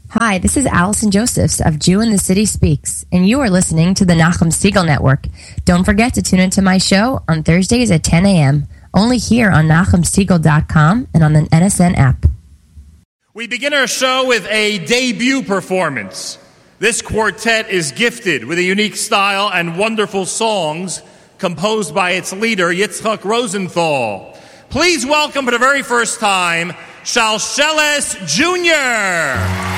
Hi, this is Allison Josephs of Jew in the City Speaks, and you are listening to the Nachum Segal Network. Don't forget to tune into my show on Thursdays at 10 a.m., only here on NachumSegal.com and on the NSN app. We begin our show with a debut performance. This quartet is gifted with a unique style and wonderful songs composed by its leader, Yitzchak Rosenthal. Please welcome for the very first time, Shalsheles Jr.